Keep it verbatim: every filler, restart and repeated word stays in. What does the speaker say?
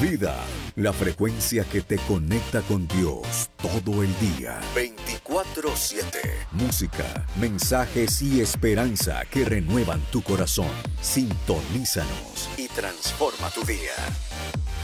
vida, la frecuencia que te conecta con Dios todo el día. veinticuatro siete. Música, mensajes y esperanza que renuevan tu corazón. Sintonízanos y transforma tu día.